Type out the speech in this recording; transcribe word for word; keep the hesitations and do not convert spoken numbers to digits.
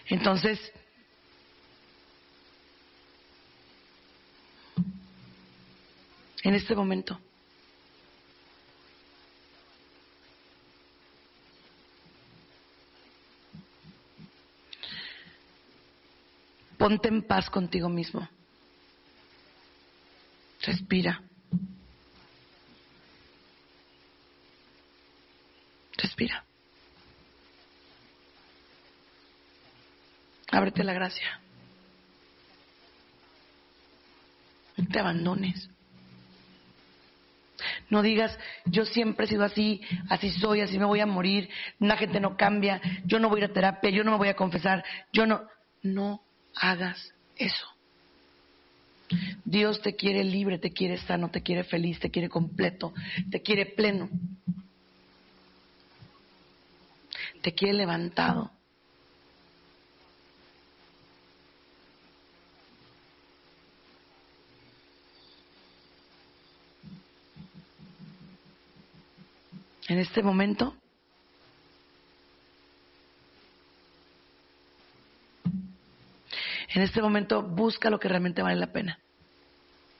Entonces, en este momento, ponte en paz contigo mismo. Respira. Respira. Ábrete la gracia. No te abandones. No digas, yo siempre he sido así, así soy, así me voy a morir, la gente no cambia, yo no voy a ir a terapia, yo no me voy a confesar, yo no... No hagas eso. Dios te quiere libre, te quiere sano, te quiere feliz, te quiere completo, te quiere pleno, te quiere levantado. En este momento, en este momento busca lo que realmente vale la pena.